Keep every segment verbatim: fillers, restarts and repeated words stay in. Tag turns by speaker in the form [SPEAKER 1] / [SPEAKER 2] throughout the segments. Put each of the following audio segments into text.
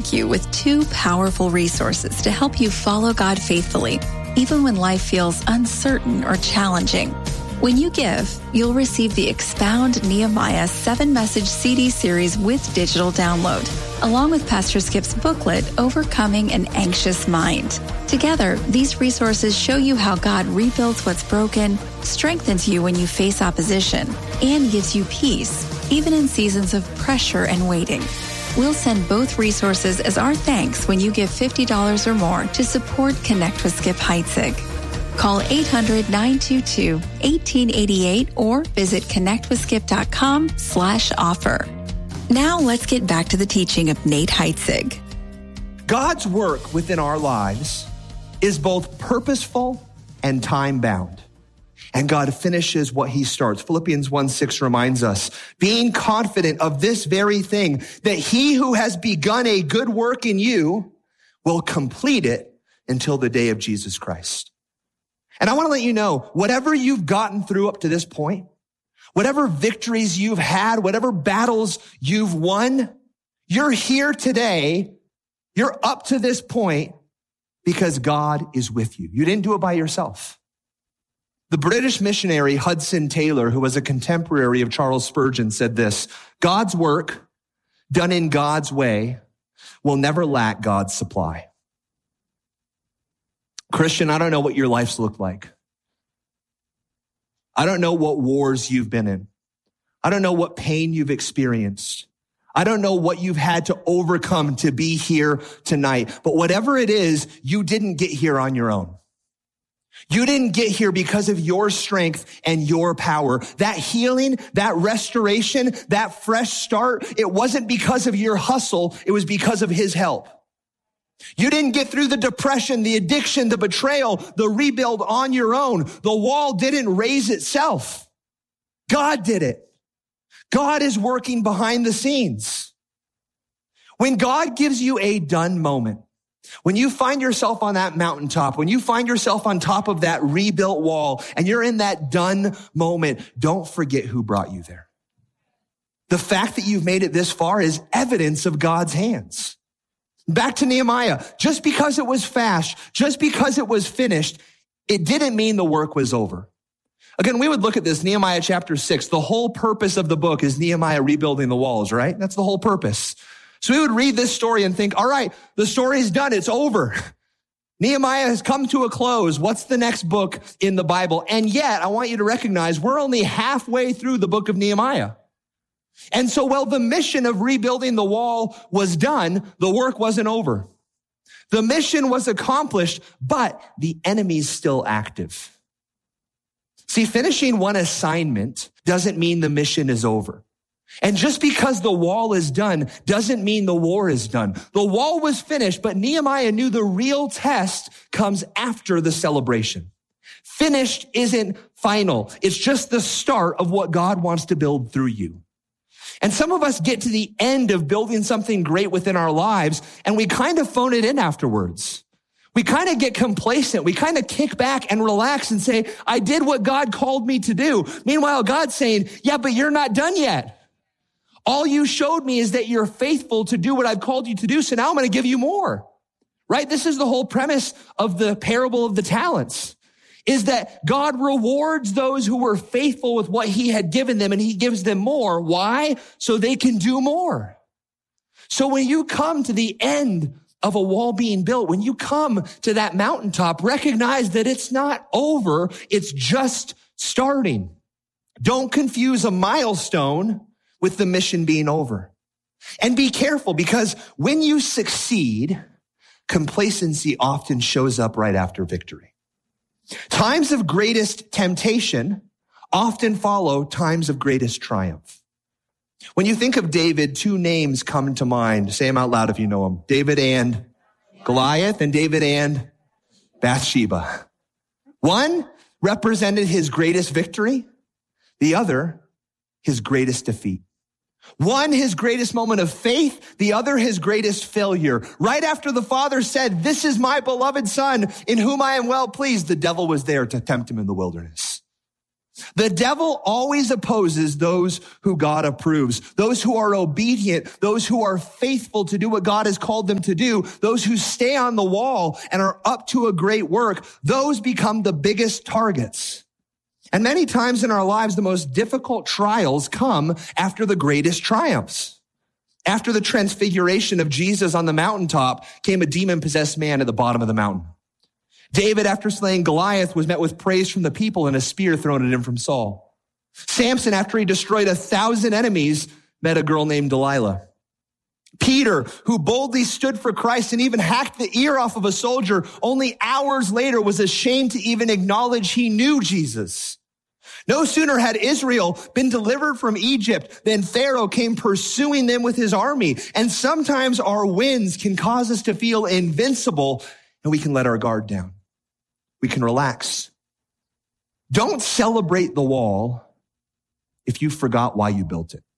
[SPEAKER 1] back you with two powerful resources to help you follow God faithfully, even when life feels uncertain or challenging. When you give, you'll receive the Expound Nehemiah seven-message C D series with digital download, along with Pastor Skip's booklet, Overcoming an Anxious Mind. Together, these resources show you how God rebuilds what's broken, strengthens you when you face opposition, and gives you peace, even in seasons of pressure and waiting. We'll send both resources as our thanks when you give fifty dollars or more to support Connect with Skip Heitzig. Call eight hundred, nine two two, one eight eight eight or visit connectwithskip.com slash offer. Now let's get back to the teaching of Nate Heitzig.
[SPEAKER 2] God's work within our lives is both purposeful and time-bound. And God finishes what he starts. Philippians one six reminds us, being confident of this very thing, that he who has begun a good work in you will complete it until the day of Jesus Christ. And I want to let you know, whatever you've gotten through up to this point, whatever victories you've had, whatever battles you've won, you're here today, you're up to this point because God is with you. You didn't do it by yourself. The British missionary Hudson Taylor, who was a contemporary of Charles Spurgeon, said this, God's work done in God's way will never lack God's supply. Christian, I don't know what your life's looked like. I don't know what wars you've been in. I don't know what pain you've experienced. I don't know what you've had to overcome to be here tonight. But whatever it is, you didn't get here on your own. You didn't get here because of your strength and your power. That healing, that restoration, that fresh start, it wasn't because of your hustle. It was because of his help. You didn't get through the depression, the addiction, the betrayal, the rebuild on your own. The wall didn't raise itself. God did it. God is working behind the scenes. When God gives you a done moment, when you find yourself on that mountaintop, when you find yourself on top of that rebuilt wall and you're in that done moment, don't forget who brought you there. The fact that you've made it this far is evidence of God's hands. Back to Nehemiah, just because it was fast, just because it was finished, it didn't mean the work was over. Again, we would look at this, Nehemiah chapter six. The whole purpose of the book is Nehemiah rebuilding the walls, right? That's the whole purpose. So we would read this story and think, all right, the story's done. It's over. Nehemiah has come to a close. What's the next book in the Bible? And yet, I want you to recognize we're only halfway through the book of Nehemiah. And so while the mission of rebuilding the wall was done, the work wasn't over. The mission was accomplished, but the enemy's still active. See, finishing one assignment doesn't mean the mission is over. And just because the wall is done doesn't mean the war is done. The wall was finished, but Nehemiah knew the real test comes after the celebration. Finished isn't final. It's just the start of what God wants to build through you. And some of us get to the end of building something great within our lives, and we kind of phone it in afterwards. We kind of get complacent. We kind of kick back and relax and say, I did what God called me to do. Meanwhile, God's saying, yeah, but you're not done yet. All you showed me is that you're faithful to do what I've called you to do, so now I'm going to give you more. Right? This is the whole premise of the parable of the talents. Is that God rewards those who were faithful with what he had given them, and he gives them more. Why? So they can do more. So when you come to the end of a wall being built, when you come to that mountaintop, recognize that it's not over. It's just starting. Don't confuse a milestone with the mission being over. And be careful, because when you succeed, complacency often shows up right after victory. Times of greatest temptation often follow times of greatest triumph. When you think of David, two names come to mind. Say them out loud if you know them. David and Goliath, and David and Bathsheba. One represented his greatest victory. The other, his greatest defeat. One, his greatest moment of faith. The other, his greatest failure. Right after the father said, this is my beloved son in whom I am well pleased, the devil was there to tempt him in the wilderness. The devil always opposes those who God approves, those who are obedient, those who are faithful to do what God has called them to do, those who stay on the wall and are up to a great work. Those become the biggest targets. And many times in our lives, the most difficult trials come after the greatest triumphs. After the transfiguration of Jesus on the mountaintop came a demon-possessed man at the bottom of the mountain. David, after slaying Goliath, was met with praise from the people and a spear thrown at him from Saul. Samson, after he destroyed a thousand enemies, met a girl named Delilah. Peter, who boldly stood for Christ and even hacked the ear off of a soldier, only hours later was ashamed to even acknowledge he knew Jesus. No sooner had Israel been delivered from Egypt than Pharaoh came pursuing them with his army. And sometimes our wins can cause us to feel invincible, and we can let our guard down. We can relax. Don't celebrate the wall if you forgot why you built it.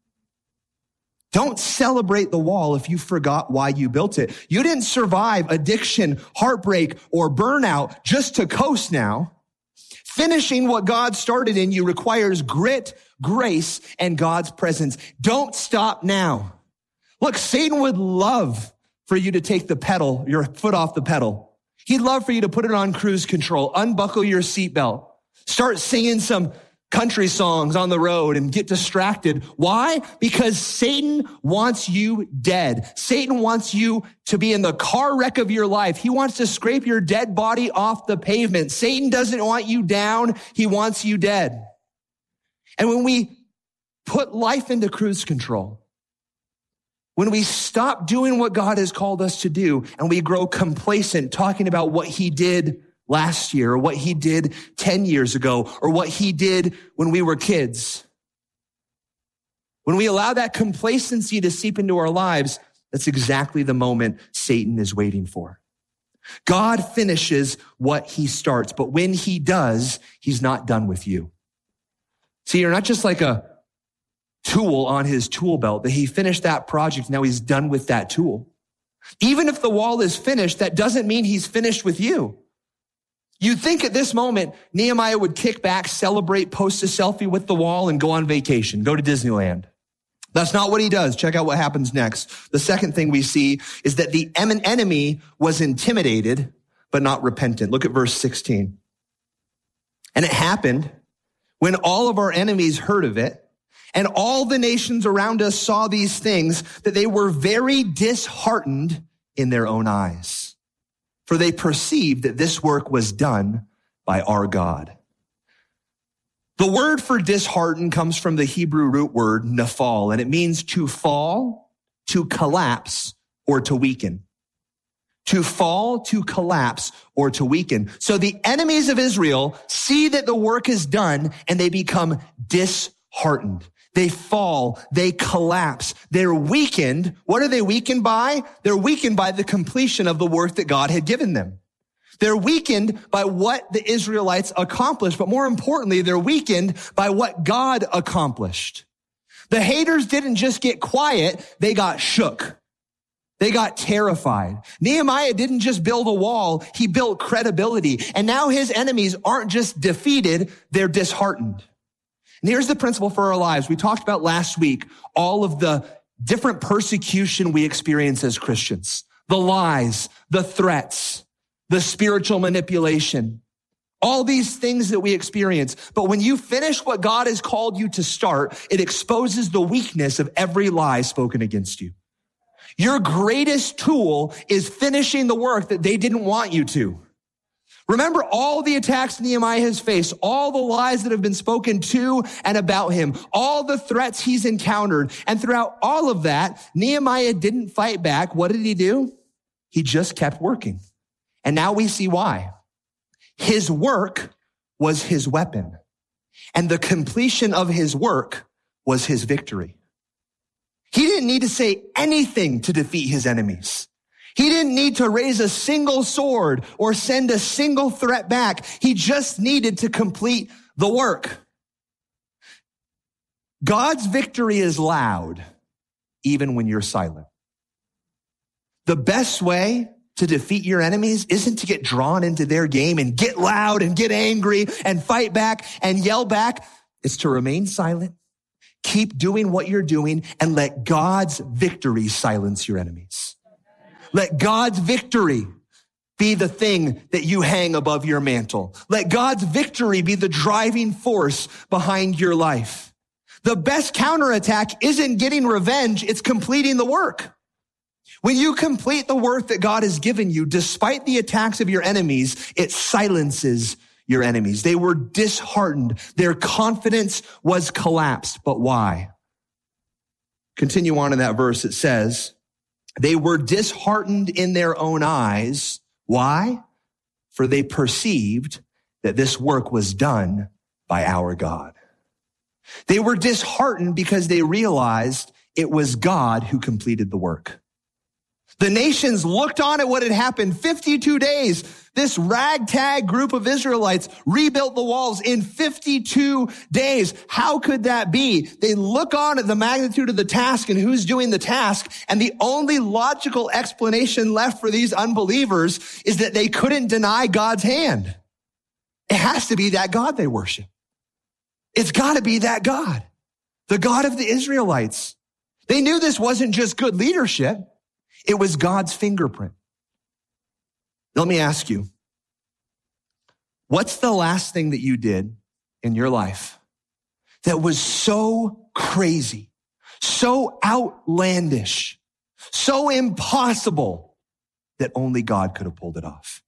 [SPEAKER 2] Don't celebrate the wall if you forgot why you built it. You didn't survive addiction, heartbreak, or burnout just to coast now. Finishing what God started in you requires grit, grace, and God's presence. Don't stop now. Look, Satan would love for you to take the pedal, your foot off the pedal. He'd love for you to put it on cruise control, unbuckle your seatbelt, start singing some country songs on the road and get distracted. Why? Because Satan wants you dead. Satan wants you to be in the car wreck of your life. He wants to scrape your dead body off the pavement. Satan doesn't want you down. He wants you dead. And when we put life into cruise control, when we stop doing what God has called us to do and we grow complacent talking about what he did last year or what he did ten years ago or what he did when we were kids, when we allow that complacency to seep into our lives, that's exactly the moment Satan is waiting for. God finishes what he starts, but when he does, he's not done with you. See, you're not just like a tool on his tool belt, that he finished that project. Now he's done with that tool. Even if the wall is finished, that doesn't mean he's finished with you. You'd think at this moment, Nehemiah would kick back, celebrate, post a selfie with the wall, and go on vacation, go to Disneyland. That's not what he does. Check out what happens next. The second thing we see is that the enemy was intimidated, but not repentant. Look at verse sixteen. And it happened when all of our enemies heard of it, and all the nations around us saw these things, that they were very disheartened in their own eyes. For they perceived that this work was done by our God. The word for disheartened comes from the Hebrew root word nafal, and it means to fall, to collapse, or to weaken. To fall, to collapse, or to weaken. So the enemies of Israel see that the work is done, and they become disheartened. They fall, they collapse, they're weakened. What are they weakened by? They're weakened by the completion of the work that God had given them. They're weakened by what the Israelites accomplished, but more importantly, they're weakened by what God accomplished. The haters didn't just get quiet, they got shook. They got terrified. Nehemiah didn't just build a wall, he built credibility. And now his enemies aren't just defeated, they're disheartened. And here's the principle for our lives. We talked about last week all of the different persecution we experience as Christians. The lies, the threats, the spiritual manipulation, all these things that we experience. But when you finish what God has called you to start, it exposes the weakness of every lie spoken against you. Your greatest tool is finishing the work that they didn't want you to. Remember all the attacks Nehemiah has faced, all the lies that have been spoken to and about him, all the threats he's encountered. And throughout all of that, Nehemiah didn't fight back. What did he do? He just kept working. And now we see why. His work was his weapon, and the completion of his work was his victory. He didn't need to say anything to defeat his enemies. He didn't need to raise a single sword or send a single threat back. He just needed to complete the work. God's victory is loud, even when you're silent. The best way to defeat your enemies isn't to get drawn into their game and get loud and get angry and fight back and yell back. It's to remain silent, keep doing what you're doing, and let God's victory silence your enemies. Let God's victory be the thing that you hang above your mantle. Let God's victory be the driving force behind your life. The best counterattack isn't getting revenge, it's completing the work. When you complete the work that God has given you, despite the attacks of your enemies, it silences your enemies. They were disheartened. Their confidence was collapsed. But why? Continue on in that verse. It says, they were disheartened in their own eyes. Why? For they perceived that this work was done by our God. They were disheartened because they realized it was God who completed the work. The nations looked on at what had happened. fifty-two days. This ragtag group of Israelites rebuilt the walls in fifty-two days. How could that be? They look on at the magnitude of the task and who's doing the task. And the only logical explanation left for these unbelievers is that they couldn't deny God's hand. It has to be that God they worship. It's got to be that God, the God of the Israelites. They knew this wasn't just good leadership. It was God's fingerprint. Let me ask you, what's the last thing that you did in your life that was so crazy, so outlandish, so impossible that only God could have pulled it off?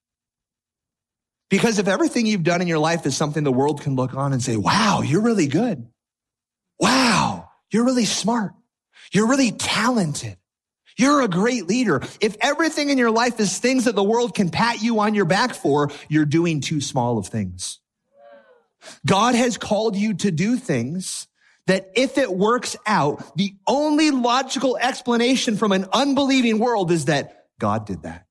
[SPEAKER 2] Because if everything you've done in your life is something the world can look on and say, wow, you're really good. Wow, you're really smart. You're really talented. You're a great leader. If everything in your life is things that the world can pat you on your back for, you're doing too small of things. God has called you to do things that if it works out, the only logical explanation from an unbelieving world is that God did that.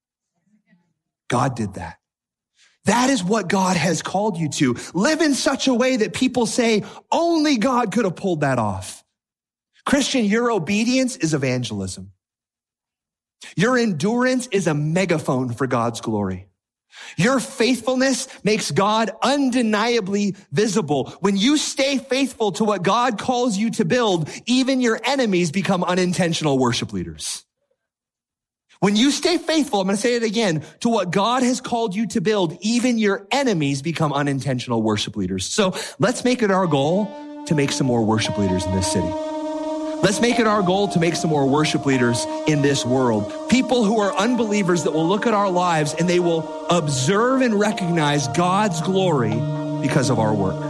[SPEAKER 2] God did that. That is what God has called you to. Live in such a way that people say, only God could have pulled that off. Christian, your obedience is evangelism. Your endurance is a megaphone for God's glory. Your faithfulness makes God undeniably visible. When you stay faithful to what God calls you to build, even your enemies become unintentional worship leaders. When you stay faithful, I'm going to say it again, to what God has called you to build, even your enemies become unintentional worship leaders. So let's make it our goal to make some more worship leaders in this city. Let's make it our goal to make some more worship leaders in this world. People who are unbelievers that will look at our lives and they will observe and recognize God's glory because of our work.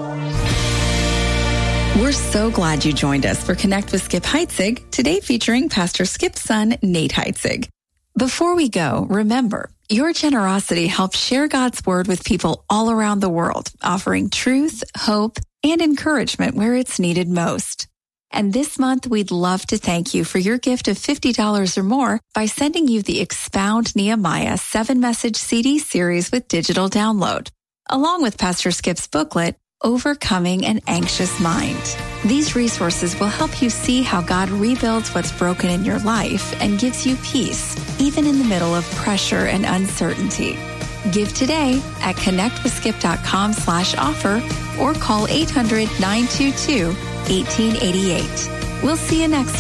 [SPEAKER 1] We're so glad you joined us for Connect with Skip Heitzig, today featuring Pastor Skip's son, Nate Heitzig. Before we go, remember, your generosity helps share God's word with people all around the world, offering truth, hope, and encouragement where it's needed most. And this month, we'd love to thank you for your gift of fifty dollars or more by sending you the Expound Nehemiah seven-message C D series with digital download, along with Pastor Skip's booklet, Overcoming an Anxious Mind. These resources will help you see how God rebuilds what's broken in your life and gives you peace, even in the middle of pressure and uncertainty. Give today at connectwithskip.com slash offer or call eight hundred, nine two two, one eight eight eight. We'll see you next time.